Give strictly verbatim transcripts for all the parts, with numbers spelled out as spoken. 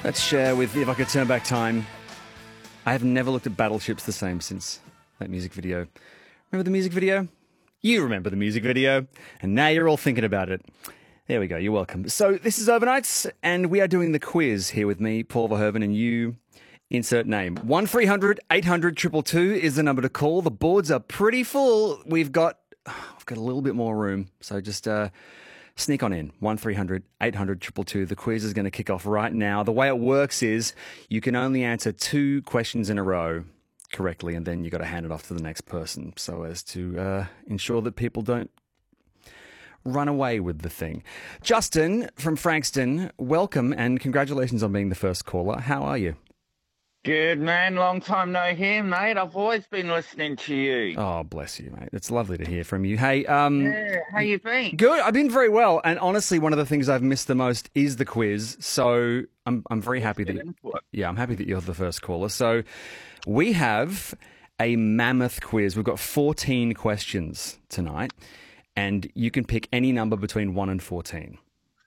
Let's share with If I Could Turn Back Time. I have never looked at battleships the same since that music video. Remember the music video? You remember the music video, and now you're all thinking about it. There we go, you're welcome. So this is Overnights, and we are doing the quiz here with me, Paul Verhoeven, and you insert name. one three hundred eight hundred two two two is the number to call. The boards are pretty full. We've got, we've got a little bit more room, so just... uh sneak on in, one three hundred eight hundred two two two. The quiz is going to kick off right now. The way it works is you can only answer two questions in a row correctly, and then you got to hand it off to the next person so as to uh, ensure that people don't run away with the thing. Justin from Frankston, welcome and congratulations on being the first caller. How are you? Good, man. Long time no hear, mate. I've always been listening to you. Oh, bless you, mate. It's lovely to hear from you. Hey, um... Yeah, how you been? Good. I've been very well. And honestly, one of the things I've missed the most is the quiz. So I'm I'm very happy that... Yeah, I'm happy that you're the first caller. So we have a mammoth quiz. We've got fourteen questions tonight. And you can pick any number between one and fourteen.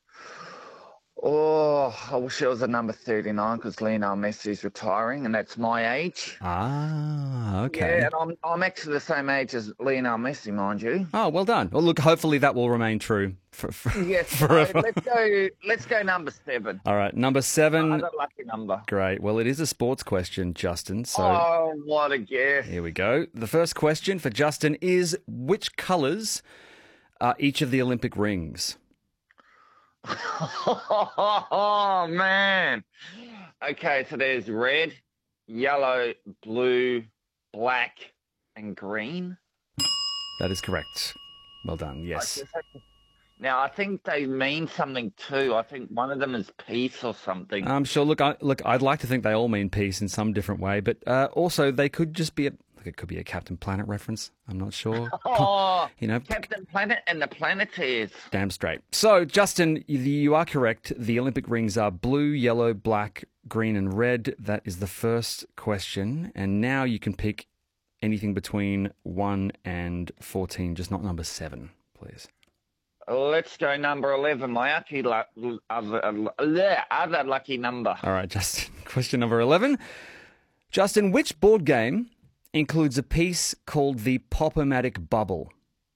Oh, I wish it was a number thirty-nine because Lionel Messi's retiring, and that's my age. Ah, okay. Yeah, and I'm I'm actually the same age as Lionel Messi, mind you. Oh, well done. Well, look, hopefully that will remain true for, for yes. forever. So let's go. Let's go number seven. All right, number seven. Another lucky number. Great. Well, it is a sports question, Justin. So oh, what a guess! Here we go. The first question for Justin is: which colours are each of the Olympic rings? Oh, man. Okay, so there's red, yellow, blue, black, and green. That is correct. Well done, yes. Now, I think they mean something too. I think one of them is peace or something. I'm sure. Look, I, look, I'd like to think they all mean peace in some different way, but uh, also they could just be a... Look, it could be a Captain Planet reference. I'm not sure. Oh, you know, Captain Planet and the Planeteers. Damn straight. So, Justin, you, you are correct. The Olympic rings are blue, yellow, black, green, and red. That is the first question. And now you can pick anything between one and fourteen, just not number seven, please. Let's go number eleven, my lucky lu- other, uh, other lucky number. All right, Justin. Question number eleven. Justin, which board game includes a piece called the Pop-O-Matic Bubble?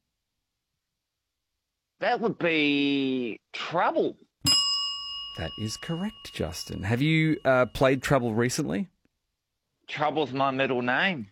That would be Trouble. That is correct, Justin. Have you uh, played Trouble recently? Trouble's my middle name.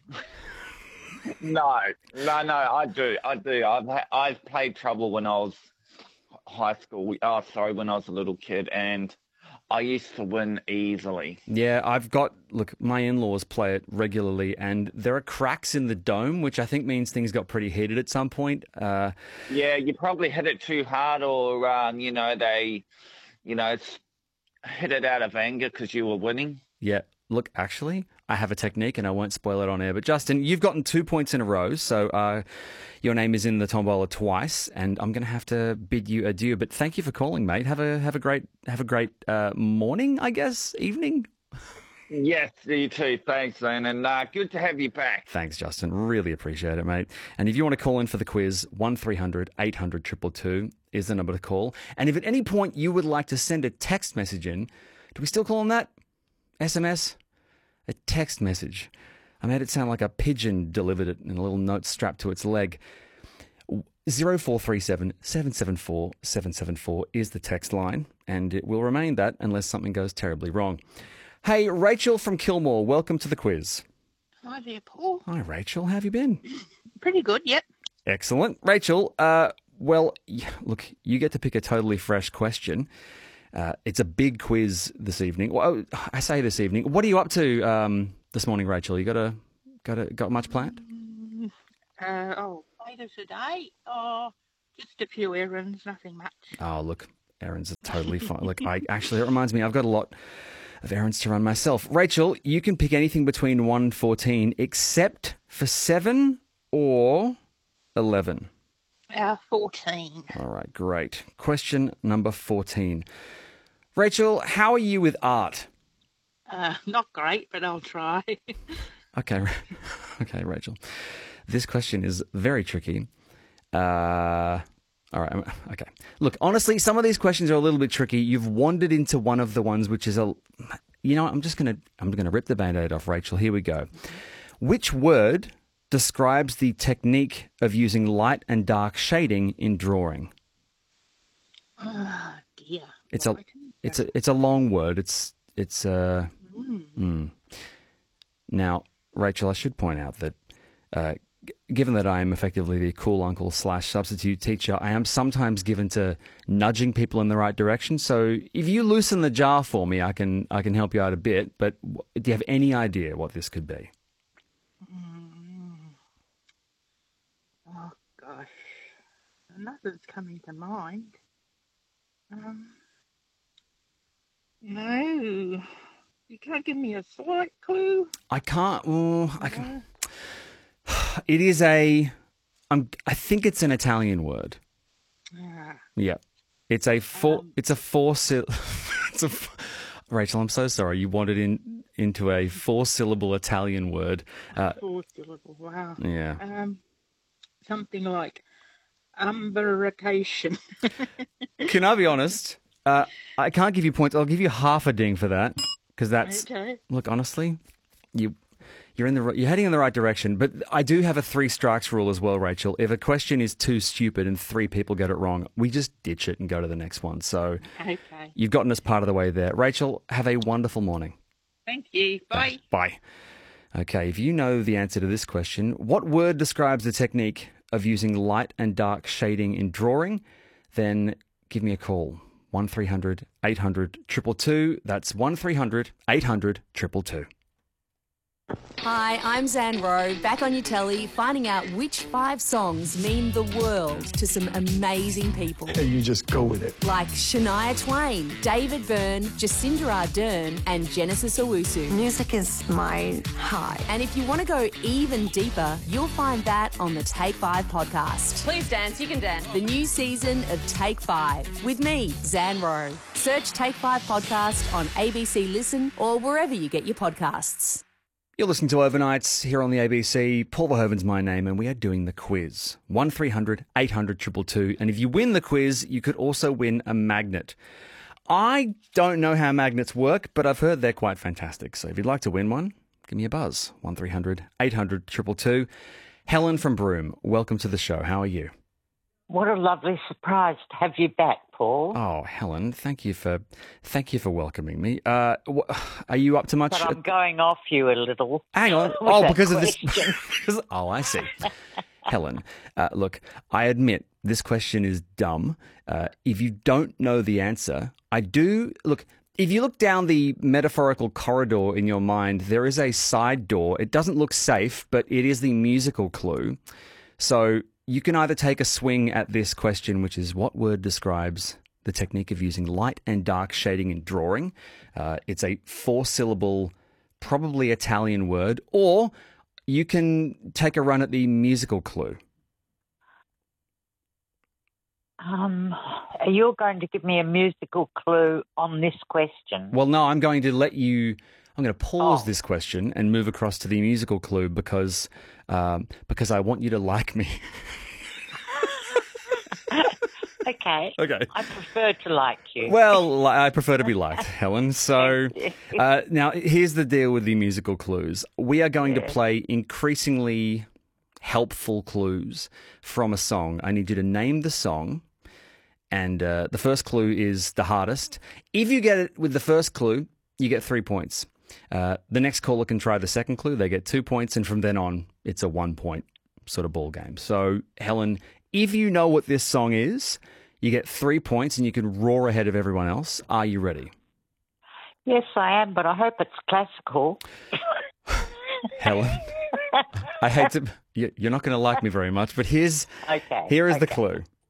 no, no, no, I do, I do. I've I've played Trouble when I was high school. Oh, sorry, when I was a little kid, and I used to win easily. Yeah, I've got, look, my in-laws play it regularly, and there are cracks in the dome, which I think means things got pretty heated at some point. Uh, yeah, you probably hit it too hard, or, um, you know, they, you know, it's hit it out of anger because you were winning. Yeah, look, actually, I have a technique, and I won't spoil it on air. But, Justin, you've gotten two points in a row, so uh, your name is in the tombola twice, and I'm going to have to bid you adieu. But thank you for calling, mate. Have a have a great have a great uh, morning, I guess, evening. Yes, you too. Thanks, man, and uh, good to have you back. Thanks, Justin. Really appreciate it, mate. And if you want to call in for the quiz, one three hundred eight hundred two two two is the number to call. And if at any point you would like to send a text message in, do we still call them that? S M S? A text message. I made it sound like a pigeon delivered it in a little note strapped to its leg. zero four three seven seven seven four seven seven four is the text line, and it will remain that unless something goes terribly wrong. Hey, Rachel from Kilmore, welcome to the quiz. Hi there, Paul. Hi, Rachel. How have you been? Pretty good, yep. Excellent. Rachel, uh, well, look, you get to pick a totally fresh question. Uh, it's a big quiz this evening. Well, I say this evening. What are you up to um, this morning, Rachel? You got a got a got much planned? Uh, oh, later today. Oh, just a few errands, nothing much. Oh, look, errands are totally fine. Look, I actually, it reminds me, I've got a lot of errands to run myself. Rachel, you can pick anything between one and fourteen, except for seven or eleven. Uh, fourteen. All right, great. Question number fourteen. Rachel, how are you with art? Uh, not great, but I'll try. Okay, okay, Rachel. This question is very tricky. Uh, All right. Okay. Look, honestly, some of these questions are a little bit tricky. You've wandered into one of the ones which is a, you know, I'm just gonna I'm gonna rip the Band-Aid off, Rachel. Here we go. Which word describes the technique of using light and dark shading in drawing? Oh, dear. It's a it's a it's a long word. It's it's uh. Mm. Mm. Now, Rachel, I should point out that. Uh, Given that I am effectively the cool uncle slash substitute teacher, I am sometimes given to nudging people in the right direction. So if you loosen the jar for me, I can I can help you out a bit. But do you have any idea what this could be? Mm. Oh, gosh. Nothing's coming to mind. Um, no. You can't give me a slight clue? I can't. Well, I can. It is a, I'm, I think it's an Italian word. Ah. Yeah, it's a four. Um, it's a four. Syll- it's a. Rachel, I'm so sorry. You wanted in into a four syllable Italian word. Uh, four syllable. Wow. yeah. Um, something like umbrication. Can I be honest? Uh, I can't give you points. I'll give you half a ding for that because that's. Okay. Look, honestly, you. You're in the you're heading in the right direction, but I do have a three strikes rule as well, Rachel. If a question is too stupid and three people get it wrong, we just ditch it and go to the next one. So Okay. you've gotten us part of the way there. Rachel, have a wonderful morning. Thank you. Bye. Bye. Okay, if you know the answer to this question, what word describes the technique of using light and dark shading in drawing? Then give me a call. one three hundred eight hundred two two two. That's one three hundred eight hundred two two two. Hi, I'm Zan Rowe, back on your telly, finding out which five songs mean the world to some amazing people. And you just go with it. Like Shania Twain, David Byrne, Jacinda Ardern, and Genesis Owusu. Music is my high. And if you want to go even deeper, you'll find that on the Take Five podcast. Please dance, you can dance. The new season of Take Five with me, Zan Rowe. Search Take Five podcast on A B C Listen or wherever you get your podcasts. You're listening to Overnights here on the A B C. Paul Verhoeven's my name, and we are doing the quiz. one three hundred eight hundred two two two. And if you win the quiz, you could also win a magnet. I don't know how magnets work, but I've heard they're quite fantastic. So if you'd like to win one, give me a buzz. one three hundred eight hundred two two two. Helen from Broome, welcome to the show. How are you? What a lovely surprise to have you back, Paul. Oh, Helen, thank you for thank you for welcoming me. Uh, wh- are you up to much? But I'm going off you a little. Hang on. with Oh, that because of this. question. Oh, I see. Helen, uh, look, I admit this question is dumb. Uh, if you don't know the answer, I do. Look, if you look down the metaphorical corridor in your mind, there is a side door. It doesn't look safe, but it is the musical clue. So you can either take a swing at this question, which is what word describes the technique of using light and dark shading in drawing. Uh, it's a four-syllable, probably Italian word, or you can take a run at the musical clue. Um, you're going to give me a musical clue on this question. Well, no, I'm going to let you. I'm going to pause Oh. this question and move across to the musical clue because um, because I want you to like me. Okay. Okay. I prefer to like you. Well, I prefer to be liked, Helen. So uh, now here's the deal with the musical clues. We are going to play increasingly helpful clues from a song. I need you to name the song. And uh, the first clue is the hardest. If you get it with the first clue, you get three points. Uh, the next caller can try the second clue. They get two points. And from then on, it's a one-point sort of ball game. So, Helen, if you know what this song is, you get three points and you can roar ahead of everyone else. Are you ready? Yes, I am, but I hope it's classical. Helen, I hate to... you- You're not going to like me very much, but here's Okay. here is the okay. clue.